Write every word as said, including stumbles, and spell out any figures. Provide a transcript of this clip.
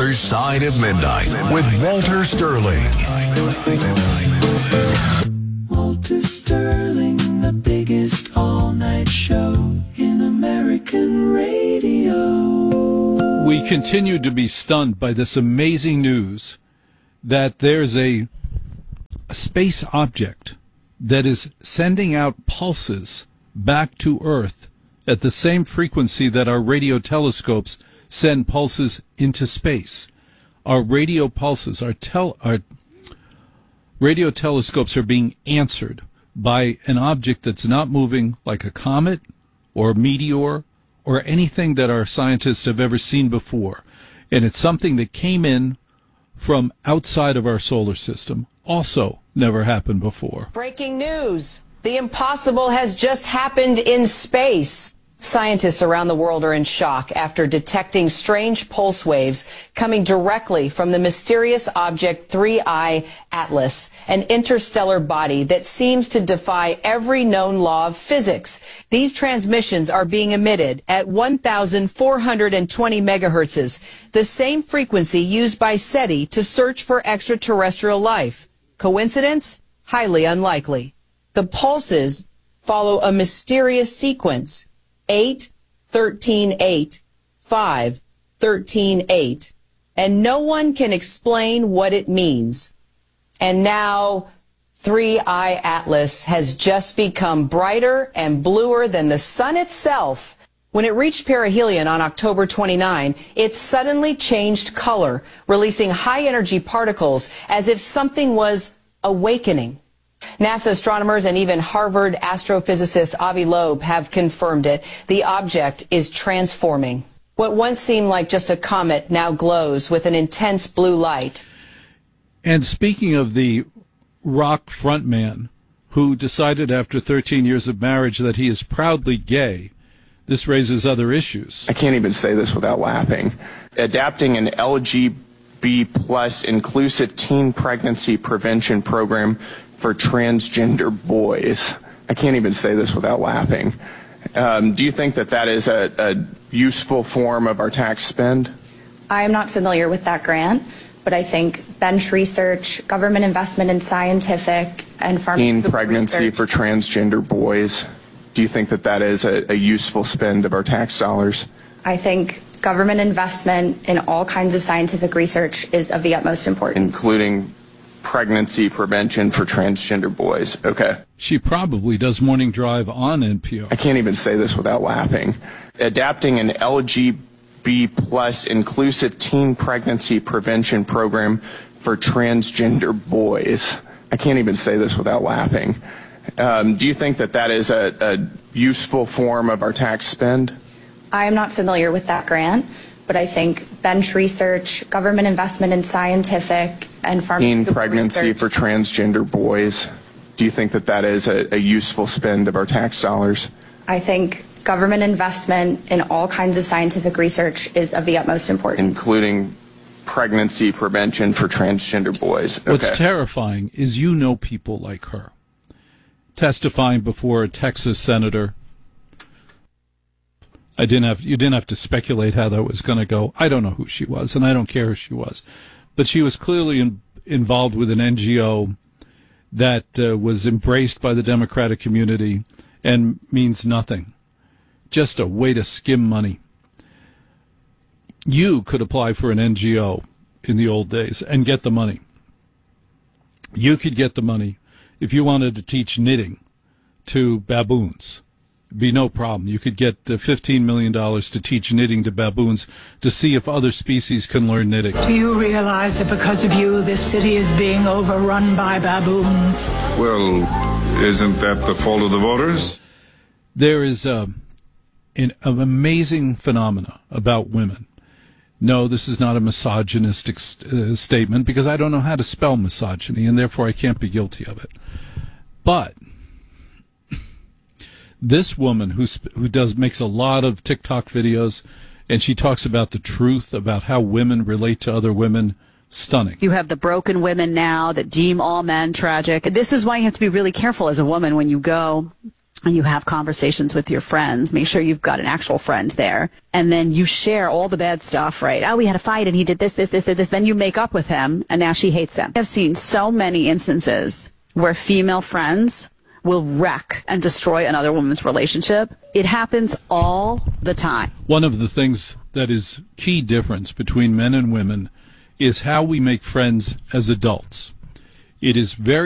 Other Side of Midnight with Walter Sterling. Walter Sterling, the biggest all-night show in American radio. We continue to be stunned by this amazing news that there's a, a space object that is sending out pulses back to Earth at the same frequency that our radio telescopes send pulses into space. Our radio pulses, our, tel- our radio telescopes are being answered by an object that's not moving like a comet or a meteor or anything that our scientists have ever seen before. And it's something that came in from outside of our solar system. Also never happened before. Breaking news. The impossible has just happened in space. Scientists around the world are in shock after detecting strange pulse waves coming directly from the mysterious object three I Atlas, an interstellar body that seems to defy every known law of physics. These transmissions are being emitted at one thousand four hundred twenty megahertzes, the same frequency used by SETI to search for extraterrestrial life. Coincidence? Highly unlikely. The pulses follow a mysterious sequence. eight, thirteen, eight, five, thirteen, eight. And no one can explain what it means. And now, three I Atlas has just become brighter and bluer than the sun itself. When it reached perihelion on October twenty-ninth, it suddenly changed color, releasing high-energy particles as if something was awakening. NASA astronomers and even Harvard astrophysicist Avi Loeb have confirmed it. The object is transforming. What once seemed like just a comet now glows with an intense blue light. And speaking of the rock frontman who decided after thirteen years of marriage that he is proudly gay, this raises other issues. I can't even say this without laughing. Adapting an L G B T plus inclusive teen pregnancy prevention program for transgender boys. I can't even say this without laughing. Um, do you think that that is a, a useful form of our tax spend? I am not familiar with that grant, but I think bench research, government investment in scientific and pharmaceutical teen pregnancy research. for transgender boys. Do you think that that is a, a useful spend of our tax dollars? I think government investment in all kinds of scientific research is of the utmost importance. Including pregnancy prevention for transgender boys. Okay. She probably does Morning Drive on N P R. I can't even say this without laughing. Adapting an L G B T plus inclusive teen pregnancy prevention program for transgender boys. I can't even say this without laughing. Um, do you think that that is a, a useful form of our tax spend? I am not familiar with that grant, but I think bench research, government investment in scientific and pharmaceutical teen pregnancy research. for transgender boys. Do you think that that is a, a useful spend of our tax dollars? I think government investment in all kinds of scientific research is of the utmost importance. Including pregnancy prevention for transgender boys. Okay. What's terrifying is you know people like her testifying before a Texas senator. I didn't have you didn't have to speculate how that was going to go. I don't know who she was, and I don't care who she was, but she was clearly in, involved with an N G O that uh, was embraced by the Democratic community and means nothing. Just a way to skim money. You could apply for an N G O in the old days and get the money. You could get the money if you wanted to teach knitting to baboons. It'd be no problem. You could get uh, fifteen million dollars to teach knitting to baboons to see if other species can learn knitting. Do you realize that because of you, this city is being overrun by baboons? Well, isn't that the fault of the voters? There is uh, an, an amazing phenomena about women. No, this is not a misogynistic uh, statement because I don't know how to spell misogyny, and therefore I can't be guilty of it. But this woman who who does makes a lot of TikTok videos, and she talks about the truth about how women relate to other women. Stunning. You have the broken women now that deem all men tragic. This is why you have to be really careful as a woman when you go and you have conversations with your friends, make sure you've got an actual friend there, and then you share all the bad stuff, right? Oh, we had a fight and he did this, this, this, this, then you make up with him, and now she hates him. I've seen so many instances where female friends will wreck and destroy another woman's relationship. It happens all the time. One of the things that is key difference between men and women is how we make friends as adults. It is very